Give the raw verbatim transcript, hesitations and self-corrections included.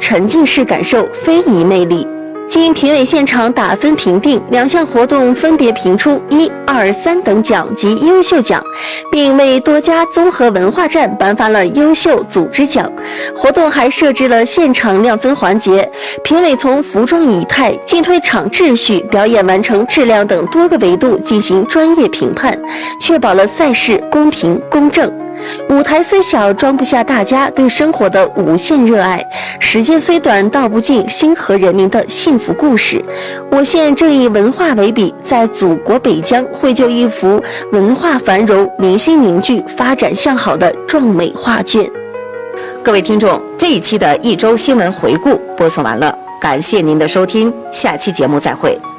沉浸式感受非遗魅力。经评委现场打分评定，两项活动分别评出一、二、三等奖及优秀奖，并为多家综合文化站颁发了优秀组织奖。活动还设置了现场亮分环节，评委从服装仪态、进退场秩序、表演完成质量等多个维度进行专业评判，确保了赛事公平公正。舞台虽小，装不下大家对生活的无限热爱；时间虽短，道不尽星河人民的幸福故事。我县正以文化为笔，在祖国北疆绘就一幅文化繁荣、民心凝聚、发展向好的壮美画卷。 各位听众，这一期的一周新闻回顾播送完了，感谢您的收听，下期节目再会。